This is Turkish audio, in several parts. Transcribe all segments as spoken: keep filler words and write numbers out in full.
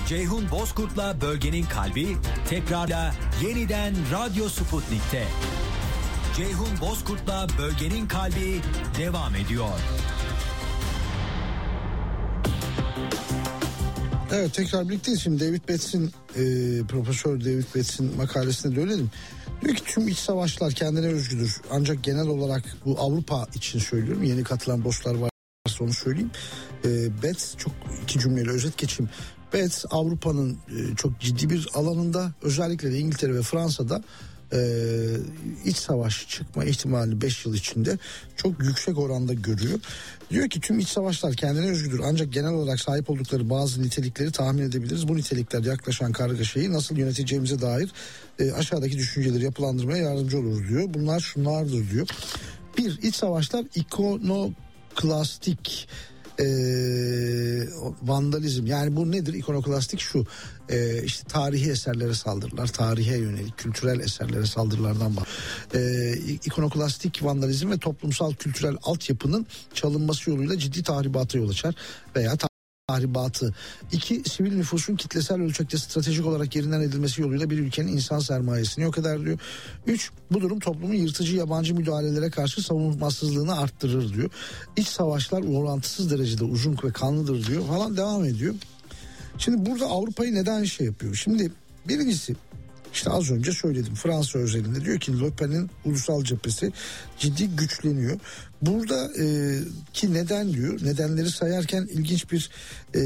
Ceyhun Bozkurt'la Bölgenin Kalbi tekrarla yeniden Radyo Sputnik'te. Ceyhun Bozkurt'la Bölgenin Kalbi devam ediyor. Evet, tekrar birlikteyiz. Şimdi David Bates'in e, Profesör David Bates'in makalesine dönelim. Diyor ki tüm iç savaşlar kendine özgüdür. Ancak genel olarak bu Avrupa için söylüyorum. Yeni katılan dostlar varsa onu söyleyeyim. E, Bates çok iki cümleyle özet geçeyim. Bates Avrupa'nın e, çok ciddi bir alanında, özellikle de İngiltere ve Fransa'da Ee, iç savaş çıkma ihtimalini beş yıl içinde çok yüksek oranda görüyor. Diyor ki tüm iç savaşlar kendine özgüdür, ancak genel olarak sahip oldukları bazı nitelikleri tahmin edebiliriz. Bu nitelikler yaklaşan kargaşayı nasıl yöneteceğimize dair e, aşağıdaki düşünceleri yapılandırmaya yardımcı olur diyor. Bunlar şunlardır diyor. Bir, iç savaşlar ikonoklastik Ee, vandalizm, yani bu nedir? İkonoklastik şu, ee, işte tarihi eserlere saldırılar, tarihe yönelik kültürel eserlere saldırılardan bahsediyor. Ee, ikonoklastik vandalizm ve toplumsal kültürel altyapının çalınması yoluyla ciddi tahribata yol açar veya tahribatı. İki, sivil nüfusun kitlesel ölçekte stratejik olarak yerinden edilmesi yoluyla bir ülkenin insan sermayesini yok eder diyor. Üç, bu durum toplumun yırtıcı yabancı müdahalelere karşı savunmasızlığını arttırır diyor. İç savaşlar orantısız derecede uzun ve kanlıdır diyor falan, devam ediyor. Şimdi burada Avrupa'yı neden şey yapıyor? Şimdi birincisi, İşte az önce söyledim, Fransa özelinde diyor ki Le Pen'in ulusal cephesi ciddi güçleniyor. Burada e, ki neden diyor, nedenleri sayarken ilginç bir e,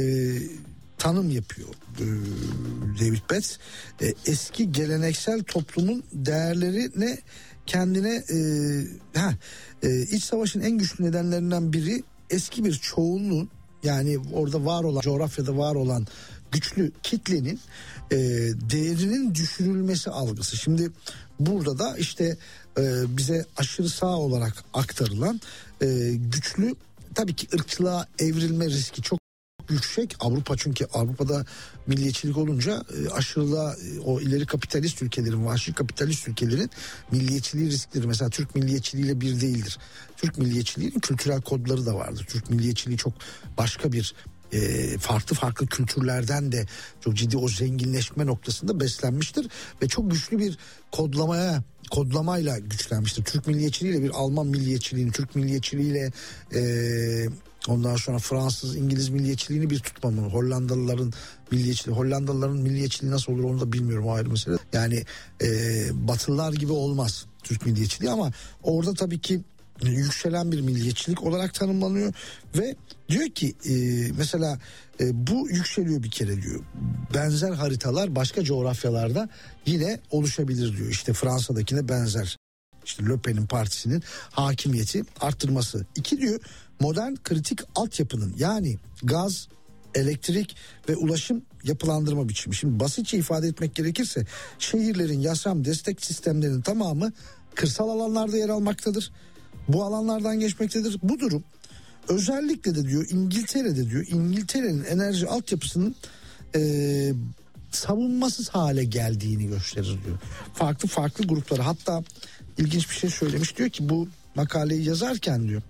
tanım yapıyor e, David Bates. E, eski geleneksel toplumun değerlerine kendine e, ha, e, iç savaşın en güçlü nedenlerinden biri eski bir çoğunluğun, yani orada var olan, coğrafyada var olan güçlü kitlenin e, değerinin düşürülmesi algısı. Şimdi burada da işte e, bize aşırı sağ olarak aktarılan e, güçlü, tabii ki ırkçılığa evrilme riski çok yüksek. Avrupa, çünkü Avrupa'da milliyetçilik olunca e, aşırılığa, e, o ileri kapitalist ülkelerin, vahşi kapitalist ülkelerin milliyetçiliği riskleri mesela Türk milliyetçiliğiyle bir değildir. Türk milliyetçiliğinin kültürel kodları da vardır. Türk milliyetçiliği çok başka bir E, farklı farklı kültürlerden de çok ciddi o zenginleşme noktasında beslenmiştir ve çok güçlü bir kodlamaya kodlamayla güçlenmiştir. Türk milliyetçiliğiyle bir Alman milliyetçiliğini, Türk milliyetçiliğiyle e, ondan sonra Fransız, İngiliz milliyetçiliğini bir tutmamı, Hollandalıların milliyetçiliği, Hollandalıların milliyetçiliği nasıl olur onu da bilmiyorum, o ayrı mesele. Yani e, Batılılar gibi olmaz Türk milliyetçiliği, ama orada tabii ki yükselen bir milliyetçilik olarak tanımlanıyor ve diyor ki e, mesela e, bu yükseliyor bir kere diyor. Benzer haritalar başka coğrafyalarda yine oluşabilir diyor. İşte Fransa'dakine benzer. İşte Le Pen'in partisinin hakimiyeti arttırması. İki diyor, modern kritik altyapının, yani gaz, elektrik ve ulaşım yapılandırma biçimi. Şimdi basitçe ifade etmek gerekirse şehirlerin yaşam destek sistemlerinin tamamı kırsal alanlarda yer almaktadır. Bu alanlardan geçmektedir. Bu durum özellikle de diyor İngiltere'de diyor İngiltere'nin enerji altyapısının e, savunmasız hale geldiğini gösterir diyor. Farklı farklı grupları, hatta ilginç bir şey söylemiş, diyor ki bu makaleyi yazarken diyor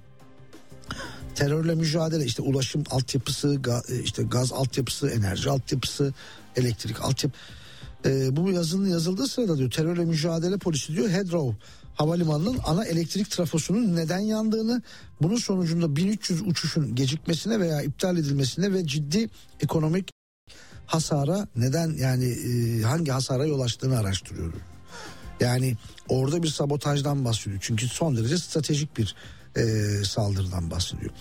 terörle mücadele, işte ulaşım altyapısı, gaz, işte gaz altyapısı, enerji altyapısı, elektrik altyapısı, e, bu yazının yazıldığı sırada diyor terörle mücadele polisi diyor Heathrow havalimanının ana elektrik trafosunun neden yandığını, bunun sonucunda bin üç yüz uçuşun gecikmesine veya iptal edilmesine ve ciddi ekonomik hasara neden, yani e, hangi hasara yol açtığını araştırıyor. Yani orada bir sabotajdan bahsediyor. Çünkü son derece stratejik bir e, saldırıdan bahsediyor.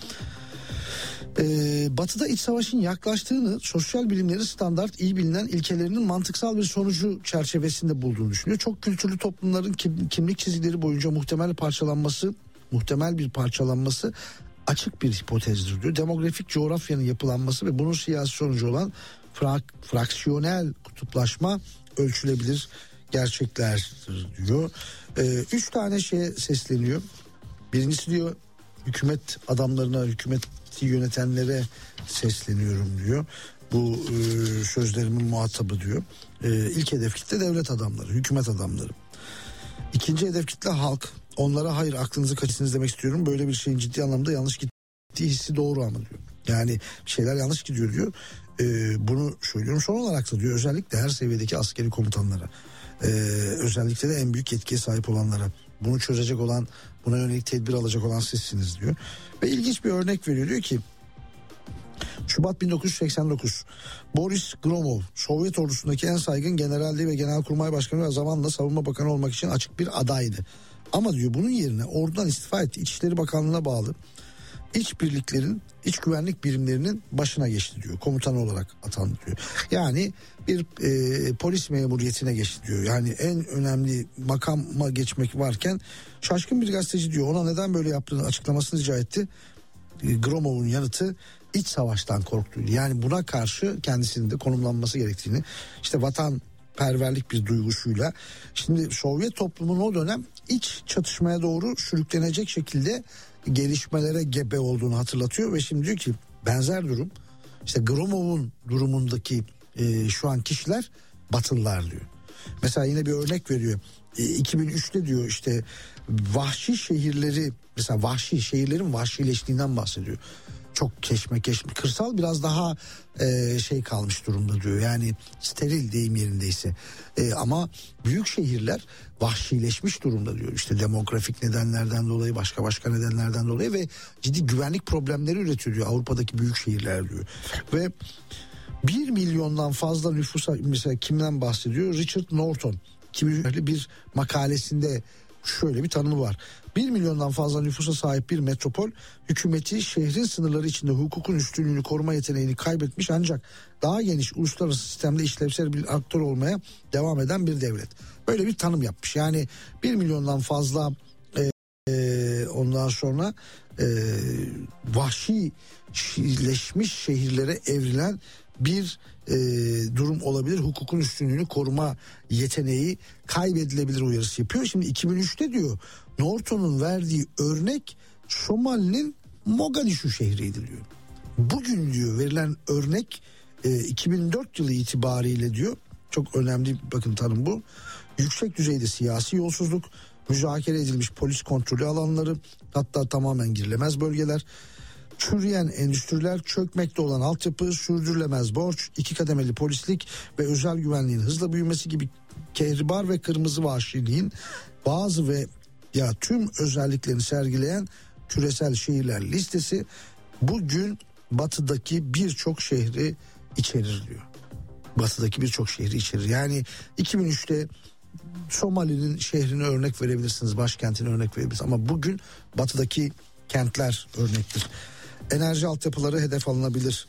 Ee, Batı'da iç savaşın yaklaştığını, sosyal bilimlerin standart iyi bilinen ilkelerinin mantıksal bir sonucu çerçevesinde bulduğunu düşünüyor. Çok kültürlü toplumların kim, kimlik çizgileri boyunca muhtemel parçalanması, muhtemel bir parçalanması açık bir hipotezdir diyor. Demografik coğrafyanın yapılanması ve bunun siyasi sonucu olan frak, fraksiyonel kutuplaşma ölçülebilir gerçeklerdir diyor. Ee, üç tane şeye sesleniyor. Birincisi diyor hükümet adamlarına, hükümet yönetenlere sesleniyorum diyor. Bu e, sözlerimin muhatabı diyor. E, ilk hedef kitle devlet adamları, hükümet adamları. İkinci hedef kitle halk. Onlara hayır, aklınızı kaçırsınız demek istiyorum. Böyle bir şeyin ciddi anlamda yanlış gittiği hissi doğru ama diyor. Yani şeyler yanlış gidiyor diyor. Ee, bunu söylüyorum. Son olarak da diyor özellikle her seviyedeki askeri komutanlara, ee, özellikle de en büyük yetkiye sahip olanlara, bunu çözecek olan, buna yönelik tedbir alacak olan sizsiniz diyor. Ve ilginç bir örnek veriyor, diyor ki Şubat bin dokuz yüz seksen dokuz, Boris Gromov Sovyet ordusundaki en saygın generaldi ve Genelkurmay Başkanı ve zamanla Savunma Bakanı olmak için açık bir adaydı. Ama diyor bunun yerine ordudan istifa etti. İçişleri Bakanlığı'na bağlı İç birliklerin, iç güvenlik birimlerinin başına geçti diyor. Komutan olarak atandı diyor. Yani bir e, polis memuriyetine geçti diyor. Yani en önemli makama geçmek varken şaşkın bir gazeteci diyor ona neden böyle yaptığını açıklamasını rica etti. E, Gromov'un yanıtı iç savaştan korktuydu. Yani buna karşı kendisinin de konumlanması gerektiğini, işte vatanperverlik bir duygusuyla, şimdi Sovyet toplumunun o dönem iç çatışmaya doğru sürüklenecek şekilde gelişmelere gebe olduğunu hatırlatıyor ve şimdi diyor ki benzer durum işte Gromov'un durumundaki e, şu an kişiler Batılılar diyor. Mesela yine bir örnek veriyor. E, iki bin üçte diyor işte vahşi şehirleri, mesela vahşi şehirlerin vahşileştiğinden bahsediyor. Çok keşmekeş, kırsal biraz daha e, şey kalmış durumda diyor. Yani steril deyim yerindeyse. E, ama büyük şehirler vahşileşmiş durumda diyor. İşte demografik nedenlerden dolayı, başka başka nedenlerden dolayı ve ciddi güvenlik problemleri üretiyor diyor Avrupa'daki büyük şehirler diyor. Ve bir milyondan fazla nüfusa, mesela kimden bahsediyor? Richard Norton bir makalesinde şöyle bir tanımı var. Bir milyondan fazla nüfusa sahip bir metropol, hükümeti şehrin sınırları içinde hukukun üstünlüğünü koruma yeteneğini kaybetmiş ancak daha geniş uluslararası sistemde işlevsel bir aktör olmaya devam eden bir devlet. Böyle bir tanım yapmış. Yani bir milyondan fazla e, e, ondan sonra e, vahşileşmiş şehirlere evrilen bir e, durum olabilir. Hukukun üstünlüğünü koruma yeteneği kaybedilebilir uyarısı yapıyor. Şimdi iki bin üçte diyor Norton'un verdiği örnek Somali'nin Mogadishu şehriydi diyor. Bugün diyor verilen örnek e, iki bin dört yılı itibariyle diyor, çok önemli bakın tanım bu. Yüksek düzeyde siyasi yolsuzluk, müzakere edilmiş polis kontrolü alanları, hatta tamamen girilemez bölgeler, çürüyen endüstriler, çökmekte olan altyapı, sürdürülemez borç, iki kademeli polislik ve özel güvenliğin hızla büyümesi gibi kehribar ve kırmızı vahşiliğin bazı ve ya tüm özelliklerini sergileyen küresel şehirler listesi bugün batıdaki birçok şehri içerir diyor. Batıdaki birçok şehri içerir. Yani iki bin üçte Somali'nin şehrini örnek verebilirsiniz, başkentini örnek verebilirsiniz ama bugün batıdaki kentler örnektir. Enerji altyapıları hedef alınabilir,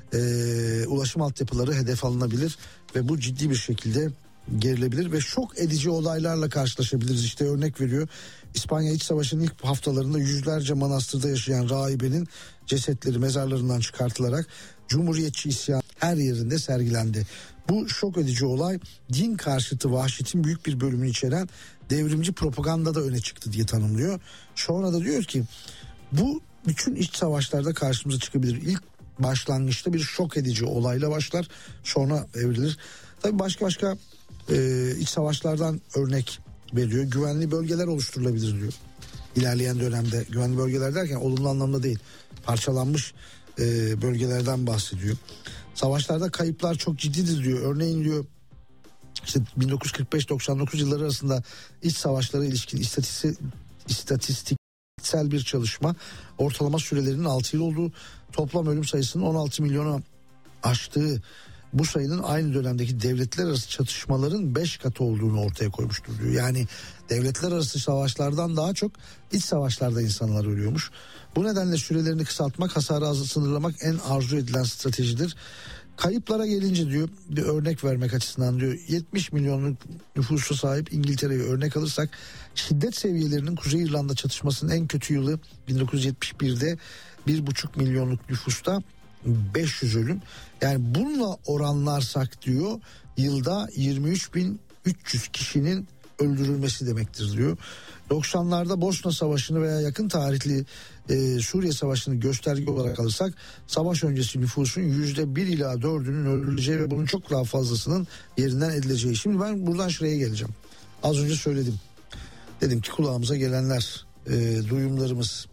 ee, ulaşım altyapıları hedef alınabilir ve bu ciddi bir şekilde gerilebilir ve şok edici olaylarla karşılaşabiliriz. İşte örnek veriyor, İspanya İç Savaşı'nın ilk haftalarında yüzlerce manastırda yaşayan rahibenin cesetleri mezarlarından çıkartılarak Cumhuriyetçi isyan her yerinde sergilendi. Bu şok edici olay din karşıtı vahşetin büyük bir bölümünü içeren devrimci propaganda da öne çıktı diye tanımlıyor. Sonra da diyor ki bu bütün iç savaşlarda karşımıza çıkabilir. İlk başlangıçta bir şok edici olayla başlar, sonra evrilir. Tabii başka başka e, iç savaşlardan örnek veriyor. Güvenli bölgeler oluşturulabilir diyor. İlerleyen dönemde güvenli bölgeler derken olumlu anlamda değil, parçalanmış e, bölgelerden bahsediyor. Savaşlarda kayıplar çok ciddidir diyor. Örneğin diyor işte bin dokuz yüz kırk beş doksan dokuz yılları arasında iç savaşlara ilişkin istatistik, istatistiksel bir çalışma ortalama sürelerinin altı yıl olduğu, toplam ölüm sayısının on altı milyona aştığı, bu sayının aynı dönemdeki devletler arası çatışmaların beş katı olduğunu ortaya koymuştur diyor. Yani devletler arası savaşlardan daha çok iç savaşlarda insanlar ölüyormuş. Bu nedenle sürelerini kısaltmak, hasarı az sınırlamak en arzu edilen stratejidir. Kayıplara gelince diyor, bir örnek vermek açısından diyor, yetmiş milyonluk nüfusa sahip İngiltere'yi örnek alırsak şiddet seviyelerinin Kuzey İrlanda çatışmasının en kötü yılı bin dokuz yüz yetmiş birde bir buçuk milyonluk nüfusta beş yüz ölüm. Yani bununla oranlarsak diyor yılda yirmi üç bin üç yüz kişinin öldürülmesi demektir diyor. doksanlarda Bosna Savaşı'nı veya yakın tarihli e, Suriye Savaşı'nı gösterge olarak alırsak savaş öncesi nüfusun yüzde bir ila dördünün öldürüleceği ve bunun çok daha fazlasının yerinden edileceği. Şimdi ben buradan şuraya geleceğim. Az önce söyledim. Dedim ki kulağımıza gelenler, e, duyumlarımız,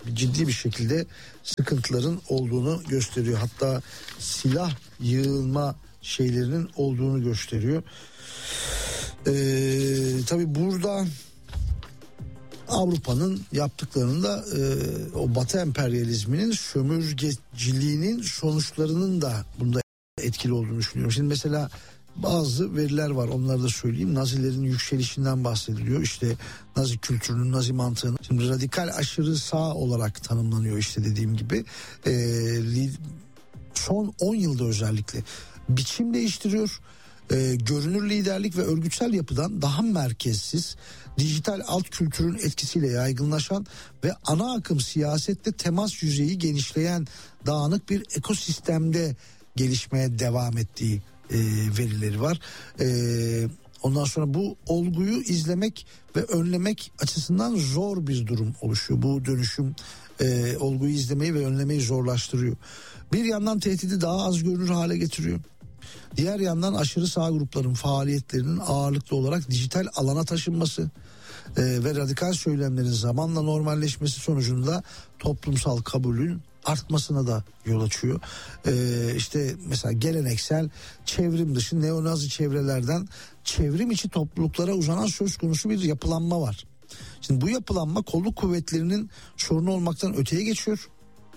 ciddi bir şekilde sıkıntıların olduğunu gösteriyor. Hatta silah yığılma şeylerinin olduğunu gösteriyor. Ee, tabii burada Avrupa'nın yaptıklarının da e, o Batı emperyalizminin sömürgeciliğinin sonuçlarının da bunda etkili olduğunu düşünüyorum. Şimdi mesela bazı veriler var, onları da söyleyeyim. Nazilerin yükselişinden bahsediliyor. İşte Nazi kültürünün, Nazi mantığının. Şimdi radikal aşırı sağ olarak tanımlanıyor işte dediğim gibi. Ee, son on yılda özellikle biçim değiştiriyor. Ee, görünür liderlik ve örgütsel yapıdan daha merkezsiz, dijital alt kültürün etkisiyle yaygınlaşan ve ana akım siyasette temas yüzeyi genişleyen dağınık bir ekosistemde gelişmeye devam ettiği e, verileri var. E, ondan sonra bu olguyu izlemek ve önlemek açısından zor bir durum oluşuyor. Bu dönüşüm e, olguyu izlemeyi ve önlemeyi zorlaştırıyor. Bir yandan tehdidi daha az görünür hale getiriyor. Diğer yandan aşırı sağ grupların faaliyetlerinin ağırlıklı olarak dijital alana taşınması e, ve radikal söylemlerin zamanla normalleşmesi sonucunda toplumsal kabulün artmasına da yol açıyor. Ee, işte mesela geleneksel çevrim dışı neonazi çevrelerden çevrim içi topluluklara uzanan söz konusu bir yapılanma var. Şimdi bu yapılanma kolluk kuvvetlerinin sorunu olmaktan öteye geçiyor.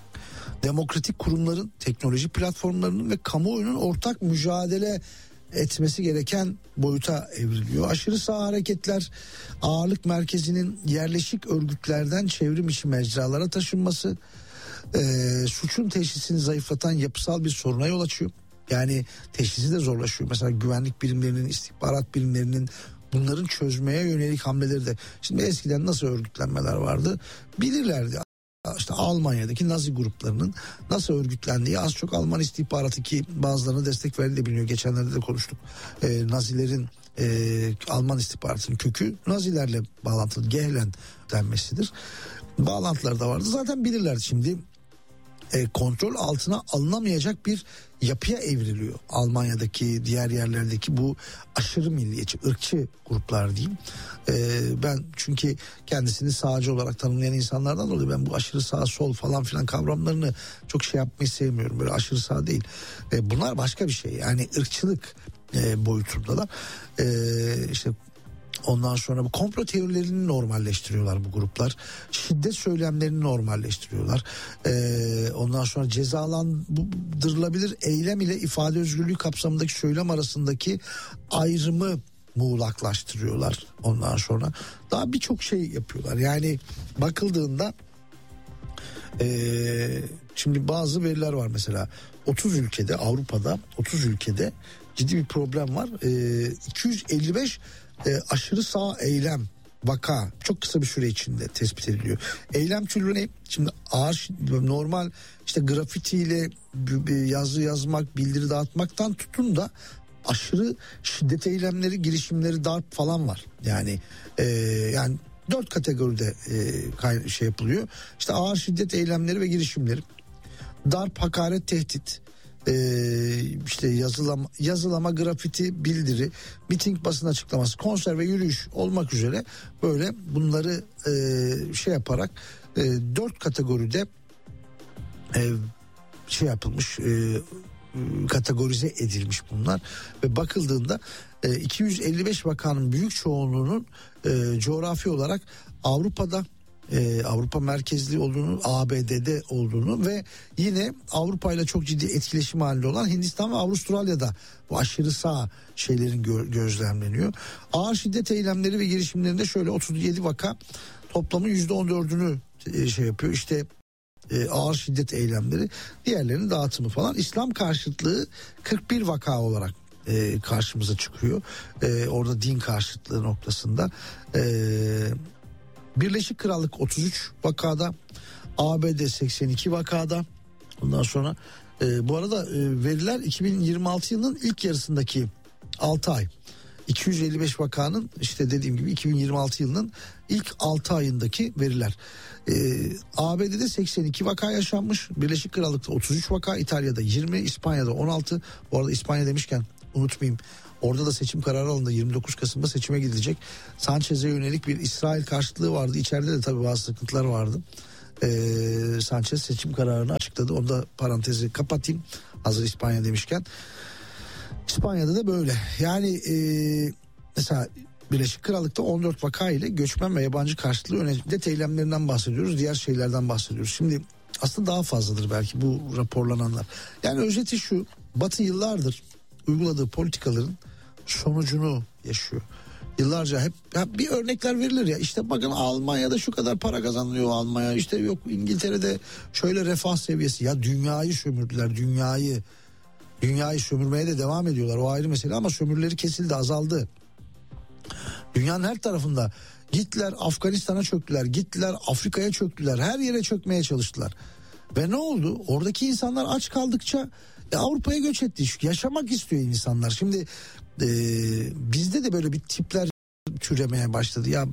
Demokratik kurumların, teknoloji platformlarının ve kamuoyunun ortak mücadele etmesi gereken boyuta evriliyor. Aşırı sağ hareketler ağırlık merkezinin yerleşik örgütlerden çevrim içi mecralara taşınması, e, suçun teşhisini zayıflatan yapısal bir soruna yol açıyor. Yani teşhisi de zorlaşıyor. Mesela güvenlik birimlerinin, istihbarat birimlerinin bunların çözmeye yönelik hamleleri de. Şimdi eskiden nasıl örgütlenmeler vardı bilirlerdi. İşte Almanya'daki Nazi gruplarının nasıl örgütlendiği az çok Alman istihbaratı, ki bazılarına destek verdiği de biliniyor. Geçenlerde de konuştuk. Ee, Nazilerin e, Alman istihbaratının kökü Nazilerle bağlantılı, Gehlen denmesidir. Bağlantılar da vardı. Zaten bilirler şimdi. E, kontrol altına alınamayacak bir yapıya evriliyor. Almanya'daki, diğer yerlerdeki bu aşırı milliyetçi, ırkçı gruplar diyeyim. E, ben çünkü kendisini sağcı olarak tanımlayan insanlardan dolayı ben bu aşırı sağ sol falan filan kavramlarını çok şey yapmayı sevmiyorum. Böyle aşırı sağ değil. E, bunlar başka bir şey. Yani ırkçılık e, boyutundalar. E, işte ondan sonra bu komplo teorilerini normalleştiriyorlar bu gruplar. Şiddet söylemlerini normalleştiriyorlar. Ee, ondan sonra cezalandırılabilir eylem ile ifade özgürlüğü kapsamındaki söylem arasındaki ayrımı muğlaklaştırıyorlar. Ondan sonra daha birçok şey yapıyorlar. Yani bakıldığında ee, şimdi bazı veriler var mesela. otuz ülkede, Avrupa'da otuz ülkede ciddi bir problem var. Ee, iki yüz elli beş E, aşırı sağ eylem vaka çok kısa bir süre içinde tespit ediliyor. Eylem türü ne? Şimdi ağır, normal işte grafitiyle yazı yazmak, bildiri dağıtmaktan tutun da aşırı şiddet eylemleri, girişimleri, darp falan var. Yani e, yani dört kategoride e, şey yapılıyor. İşte ağır şiddet eylemleri ve girişimleri, darp, hakaret, tehdit, Ee, işte yazılama, yazılama, grafiti, bildiri, miting, basın açıklaması, konser ve yürüyüş olmak üzere böyle bunları e, şey yaparak e, dört kategoride e, şey yapılmış, e, kategorize edilmiş bunlar ve bakıldığında e, iki yüz elli beş vakanın büyük çoğunluğunun e, coğrafi olarak Avrupa'da, Ee, Avrupa merkezli olduğunu, A B D'de olduğunu ve yine Avrupa ile çok ciddi etkileşim halinde olan Hindistan ve Avustralya'da bu aşırı sağ şeylerin gö- gözlemleniyor. Ağır şiddet eylemleri ve girişimlerinde şöyle otuz yedi vaka toplamın yüzde on dördünü e, şey yapıyor. İşte e, ağır şiddet eylemleri, diğerlerinin dağıtımı falan. İslam karşıtlığı kırk bir vaka olarak e, karşımıza çıkıyor. E, orada din karşıtlığı noktasında. Eee Birleşik Krallık otuz üç vakada, A B D seksen iki vakada. Ondan sonra e, bu arada e, veriler iki bin yirmi altı yılının ilk yarısındaki altı ay. iki yüz elli beş vakanın işte dediğim gibi iki bin yirmi altı yılının ilk altı ayındaki veriler. E, A B D'de seksen iki vaka yaşanmış, Birleşik Krallık'ta otuz üç vaka, İtalya'da yirmi, İspanya'da on altı. Bu arada İspanya demişken unutmayayım. Orada da seçim kararı alındı. yirmi dokuz Kasım'da seçime gidilecek. Sanchez'e yönelik bir İsrail karşıtlığı vardı. İçeride de tabii bazı sıkıntılar vardı. Ee, Sanchez seçim kararını açıkladı. Onu da parantezi kapatayım. Hazır İspanya demişken. İspanya'da da böyle. Yani e, mesela Birleşik Krallık'ta on dört vaka ile göçmen ve yabancı karşıtlığı yönetimde eylemlerinden bahsediyoruz. Diğer şeylerden bahsediyoruz. Şimdi aslında daha fazladır belki bu raporlananlar. Yani özeti şu: Batı yıllardır uyguladığı politikaların sonucunu yaşıyor. Yıllarca hep, hep bir örnekler verilir ya, işte bakın Almanya'da şu kadar para kazanılıyor, Almanya işte yok İngiltere'de şöyle refah seviyesi. Ya dünyayı sömürdüler, dünyayı dünyayı sömürmeye de devam ediyorlar, o ayrı mesele, ama sömürüleri kesildi, azaldı. Dünyanın her tarafında gittiler, Afganistan'a çöktüler, gittiler Afrika'ya çöktüler, her yere çökmeye çalıştılar. Ve ne oldu? Oradaki insanlar aç kaldıkça e, Avrupa'ya göç etti. Yaşamak istiyor insanlar. Şimdi e, bizde de böyle bir tipler türemeye başladı. Ya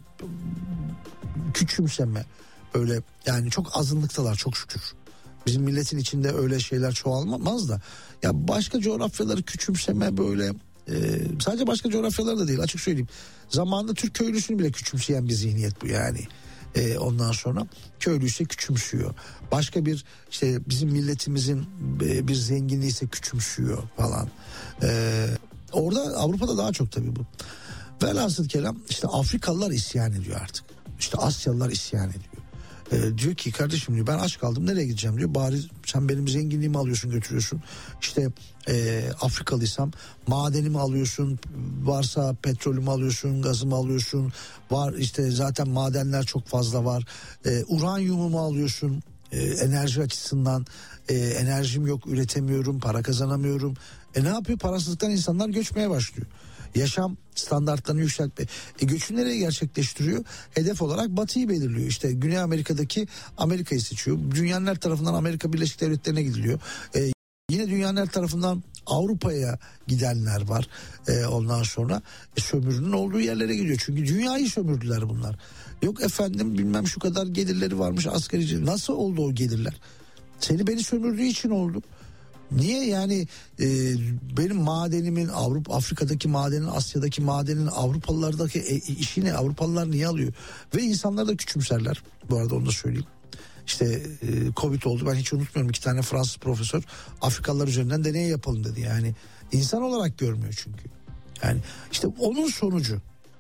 küçümseme öyle, yani çok azınlıktalar çok şükür. Bizim milletin içinde öyle şeyler çoğalmaz da. Ya başka coğrafyaları küçümseme böyle, e, sadece başka coğrafyalar da değil, açık söyleyeyim. Zamanında Türk köylüsünü bile küçümseyen bir zihniyet bu yani. Ee, ondan sonra köylü ise küçümsüyor. Başka bir işte bizim milletimizin bir zenginliği ise küçümsüyor falan. Ee, orada Avrupa'da daha çok tabii bu. Velhasıl kelam işte Afrikalılar isyan ediyor artık. İşte Asyalılar isyan ediyor. Ee, diyor ki kardeşim diyor, ben aç kaldım, nereye gideceğim diyor. Bari sen benim zenginliğimi alıyorsun götürüyorsun. İşte e, Afrikalıysam madenimi alıyorsun, varsa petrolümü alıyorsun, gazımı alıyorsun. Var işte zaten madenler çok fazla var. E, uranyumumu alıyorsun. E, enerji açısından e, enerjim yok, üretemiyorum, para kazanamıyorum. E ne yapıyor? Parasızlıktan insanlar göçmeye başlıyor. Yaşam standartlarını yükseltme. E göçü nereye gerçekleştiriyor? Hedef olarak Batı'yı belirliyor. İşte Güney Amerika'daki Amerika'yı seçiyor. Dünyanın her tarafından Amerika Birleşik Devletleri'ne gidiliyor. E, yine dünyanın her tarafından Avrupa'ya gidenler var. E, ondan sonra e, sömürünün olduğu yerlere gidiyor. Çünkü dünyayı sömürdüler bunlar. Yok efendim bilmem şu kadar gelirleri varmış asgari. Nasıl oldu o gelirler? Seni beni sömürdüğü için oldu. Niye yani e, benim madenimin Avrupa, Afrika'daki madenin, Asya'daki madenin, Avrupalılardaki e, işini Avrupalılar niye alıyor? Ve insanlar da küçümserler. Bu arada onu da söyleyeyim. İşte e, Covid oldu, ben hiç unutmuyorum, iki tane Fransız profesör Afrikalılar üzerinden deney yapalım dedi. Yani insan olarak görmüyor çünkü. Yani işte onun sonucu.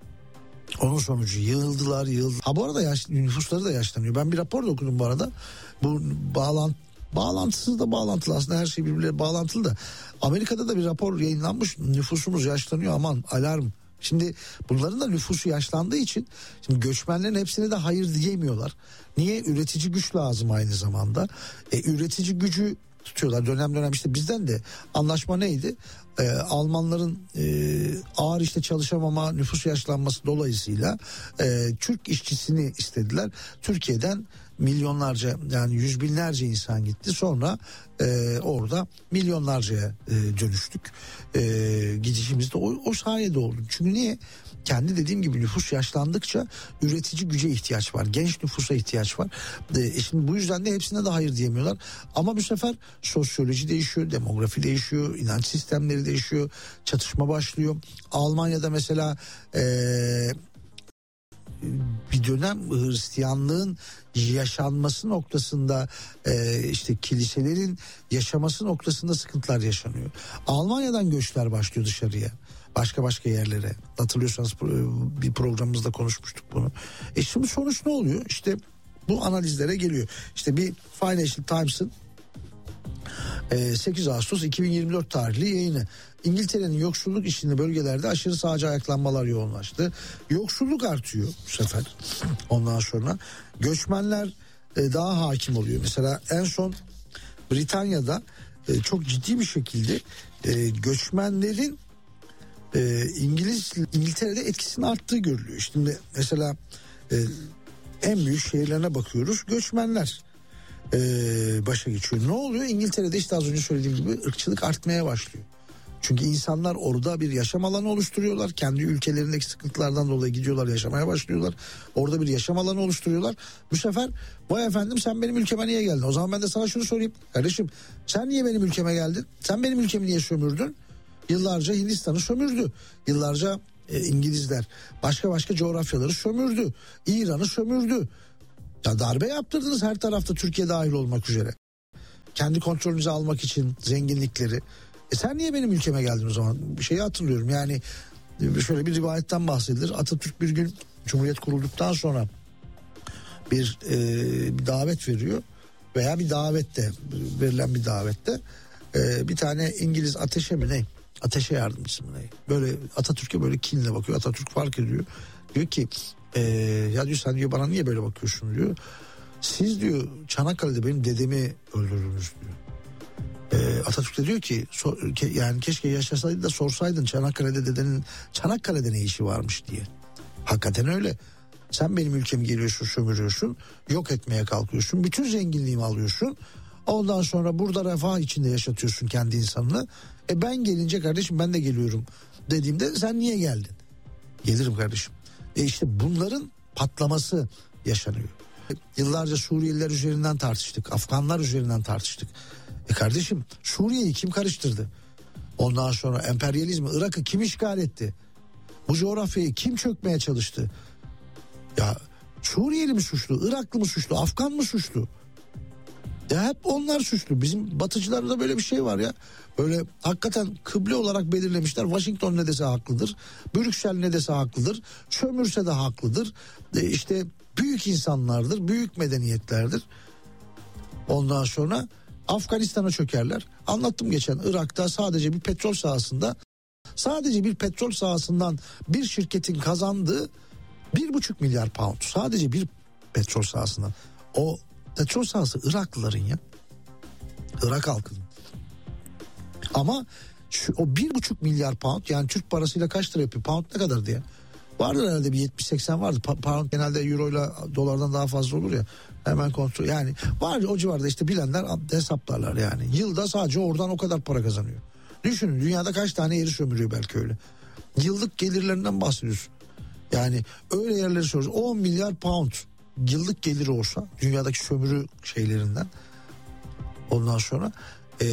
Onun sonucu yığıldılar yığıldı. Ha bu arada yaş, nüfusları da yaşlanıyor. Ben bir rapor da okudum bu arada. Bu bağlantı Bağlantısız da bağlantılı, aslında her şey birbirine bağlantılı da. Amerika'da da bir rapor yayınlanmış, nüfusumuz yaşlanıyor, aman alarm. Şimdi bunların da nüfusu yaşlandığı için şimdi göçmenlerin hepsine de hayır diyemiyorlar. Niye? Üretici güç lazım aynı zamanda. E, üretici gücü tutuyorlar dönem dönem. İşte bizden de anlaşma neydi? Ee, Almanların e, ağır işte çalışamama, nüfus yaşlanması dolayısıyla e, Türk işçisini istediler. Türkiye'den milyonlarca, yani yüz binlerce insan gitti. Sonra e, orada milyonlarcaya e, dönüştük. E, gidişimiz de o, o sayede oldu. Çünkü niye? Kendi dediğim gibi nüfus yaşlandıkça üretici güce ihtiyaç var. Genç nüfusa ihtiyaç var. E, şimdi bu yüzden de hepsine de hayır diyemiyorlar. Ama bu sefer sosyoloji değişiyor, demografi değişiyor, inanç sistemleri değişiyor, çatışma başlıyor. Almanya'da mesela e, bir dönem Hristiyanlığın yaşanması noktasında e, işte kiliselerin yaşaması noktasında sıkıntılar yaşanıyor. Almanya'dan göçler başlıyor dışarıya. Başka başka yerlere. Hatırlıyorsanız bir programımızda konuşmuştuk bunu. E şimdi sonuç ne oluyor? İşte bu analizlere geliyor. İşte bir Financial Times'ın sekiz Ağustos iki bin yirmi dört tarihli yayını. İngiltere'nin yoksulluk içinde bölgelerde aşırı sağcı ayaklanmalar yoğunlaştı. Yoksulluk artıyor bu sefer. Ondan sonra göçmenler daha hakim oluyor. Mesela en son Britanya'da çok ciddi bir şekilde göçmenlerin İngiliz İngiltere'de etkisinin arttığı görülüyor. Şimdi mesela en büyük şehirlerine bakıyoruz. Göçmenler başa geçiyor. Ne oluyor? İngiltere'de işte az önce söylediğim gibi ırkçılık artmaya başlıyor. Çünkü insanlar orada bir yaşam alanı oluşturuyorlar. Kendi ülkelerindeki sıkıntılardan dolayı gidiyorlar, yaşamaya başlıyorlar. Orada bir yaşam alanı oluşturuyorlar. Bu sefer vay efendim sen benim ülkeme niye geldin? O zaman ben de sana şunu sorayım. Kardeşim sen niye benim ülkeme geldin? Sen benim ülkemi niye sömürdün? Yıllarca Hindistan'ı sömürdü. Yıllarca e, İngilizler başka başka coğrafyaları sömürdü. İran'ı sömürdü. Ya darbe yaptırdınız her tarafta, Türkiye dahil olmak üzere. Kendi kontrolünüze almak için zenginlikleri. E sen niye benim ülkeme geldin o zaman? Bir şeyi hatırlıyorum yani, şöyle bir rivayetten bahsedilir. Atatürk bir gün Cumhuriyet kurulduktan sonra bir, e, bir davet veriyor veya bir davette, verilen bir davette e, bir tane İngiliz ateşe mi ne? Ateşe yardımcısı mı ne? Böyle Atatürk'e böyle kinle bakıyor. Atatürk fark ediyor. Diyor ki e, ya diyor sen diyor bana niye böyle bakıyorsun diyor. Siz diyor Çanakkale'de benim dedemi öldürdünüz diyor. E, Atatürk de diyor ki so, ke, yani keşke yaşasaydın da sorsaydın Çanakkale'de dedenin Çanakkale'de ne işi varmış diye. Hakikaten öyle. Sen benim ülkemi geliyorsun, sömürüyorsun, yok etmeye kalkıyorsun, bütün zenginliğimi alıyorsun. Ondan sonra burada refah içinde yaşatıyorsun kendi insanını. E ben gelince kardeşim ben de geliyorum dediğimde sen niye geldin? Gelirim kardeşim. E işte bunların patlaması yaşanıyor. Yıllarca Suriyeliler üzerinden tartıştık, Afganlar üzerinden tartıştık. E kardeşim Suriye'yi kim karıştırdı? Ondan sonra emperyalizmi, Irak'ı kim işgal etti? Bu coğrafyayı kim çökmeye çalıştı? Ya Suriyeli mi suçlu, Iraklı mı suçlu, Afgan mı suçlu? Ya hep onlar suçlu. Bizim batıcılarda böyle bir şey var ya. Böyle hakikaten kıble olarak belirlemişler. Washington ne dese haklıdır. Brüksel ne dese haklıdır. Sömürse de haklıdır. E işte büyük insanlardır, büyük medeniyetlerdir. Ondan sonra Afganistan'a çökerler. Anlattım geçen, Irak'ta sadece bir petrol sahasında, sadece bir petrol sahasından bir şirketin kazandığı bir buçuk milyar pound. Sadece bir petrol sahasından. O petrol sahası Iraklıların ya. Irak halkının. Ama şu, o bir buçuk milyar pound, yani Türk parasıyla kaç lira yapıyor? Pound ne kadardı ya? Vardır herhalde bir yetmiş seksen vardı. Pound genelde euro ile dolardan daha fazla olur ya. Hemen kontrol, yani var o civarda, işte bilenler hesaplarlar yani. Yılda sadece oradan o kadar para kazanıyor. Düşünün, dünyada kaç tane yeri sömürüyor belki öyle. Yıllık gelirlerinden bahsediyorsun. Yani öyle yerleri soruyoruz. on milyar pound yıllık geliri olsa dünyadaki sömürü şeylerinden, ondan sonra ee,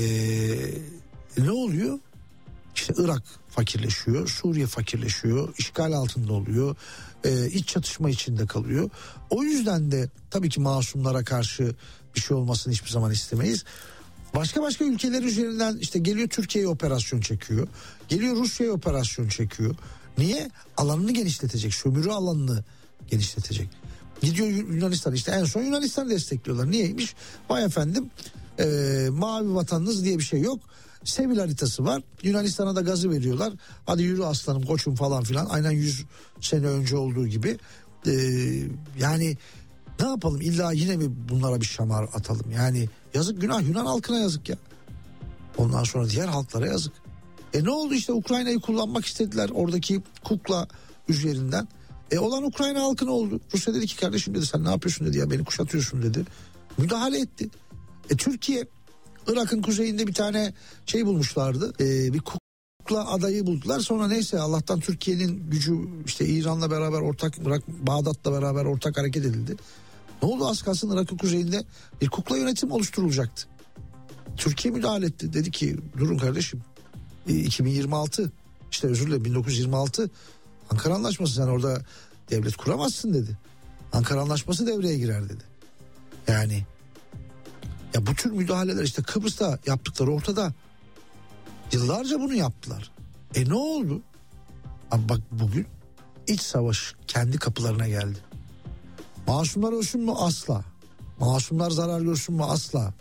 ne oluyor? İşte Irak fakirleşiyor, Suriye fakirleşiyor, işgal altında oluyor, ee, iç çatışma içinde kalıyor. O yüzden de tabii ki masumlara karşı bir şey olmasını hiçbir zaman istemeyiz. Başka başka ülkeler üzerinden işte geliyor, Türkiye'ye operasyon çekiyor, geliyor Rusya'ya operasyon çekiyor. Niye? Alanını genişletecek, sömürü alanını genişletecek. Gidiyor Yunanistan, işte en son Yunanistan'ı destekliyorlar. Niyeymiş? Vay efendim, e, mavi vatanınız diye bir şey yok. Sevil haritası var. Yunanistan'a da gazı veriyorlar. Hadi yürü aslanım, koçum falan filan. Aynen yüz sene önce olduğu gibi. E, yani ne yapalım, illa yine mi bunlara bir şamar atalım? Yani yazık, günah, Yunan halkına yazık ya. Ondan sonra diğer halklara yazık. E ne oldu, işte Ukrayna'yı kullanmak istediler oradaki kukla üzerinden. E olan Ukrayna halkı ne oldu? Rusya dedi ki kardeşim dedi, sen ne yapıyorsun dedi, ya beni kuşatıyorsun dedi. Müdahale etti. E Türkiye, Irak'ın kuzeyinde bir tane şey bulmuşlardı. E, bir kukla adayı buldular. Sonra neyse Allah'tan Türkiye'nin gücü, işte İran'la beraber ortak, Irak, Bağdat'la beraber ortak hareket edildi. Ne oldu, az kalsın Irak'ın kuzeyinde bir kukla yönetim oluşturulacaktı. Türkiye müdahale etti. Dedi ki durun kardeşim. iki bin yirmi altı işte özür dilerim bin dokuz yüz yirmi altı Ankara Anlaşması, sen orada devlet kuramazsın dedi. Ankara Anlaşması devreye girer dedi. Yani ya bu tür müdahaleler, işte Kıbrıs'ta yaptıkları ortada. Yıllarca bunu yaptılar. E ne oldu? Ama bak bugün iç savaş kendi kapılarına geldi. Masumlar ölsün mü? Asla. Masumlar zarar görsün mü? Asla.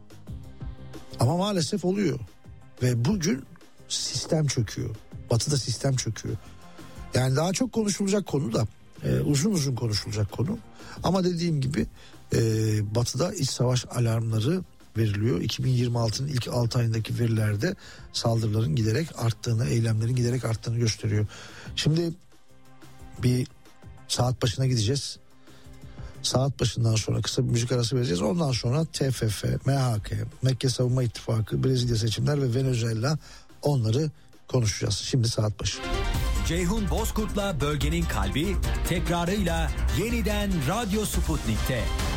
Ama maalesef oluyor. Ve bugün sistem çöküyor. Batı'da sistem çöküyor. Yani daha çok konuşulacak konu da e, uzun uzun konuşulacak konu. Ama dediğim gibi e, Batı'da iç savaş alarmları veriliyor. iki bin yirmi altının ilk altı ayındaki verilerde saldırıların giderek arttığını, eylemlerin giderek arttığını gösteriyor. Şimdi bir saat başına gideceğiz. Saat başından sonra kısa bir müzik arası vereceğiz. Ondan sonra T F F, M H K, Mekke Savunma İttifakı, Brezilya seçimler ve Venezuela, onları konuşacağız. Şimdi saat başı. Ceyhun Bozkurt'la Bölgenin Kalbi tekrarıyla yeniden Radyo Sputnik'te.